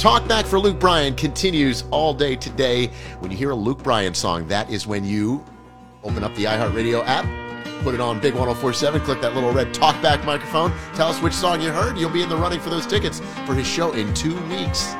Talkback for Luke Bryan continues all day today. When you hear a Luke Bryan song, that is when you open up the iHeartRadio app, put it on Big 104.7, click that little red talkback microphone, tell us which song you heard. You'll be in the running for those tickets for his show in 2 weeks.